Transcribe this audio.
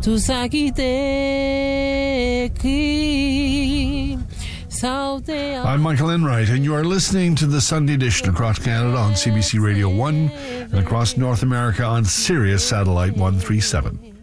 tu sakite ki saute. I'm Michael Enright, and you are listening to the Sunday edition across Canada on CBC Radio 1 and across North America on Sirius Satellite 137.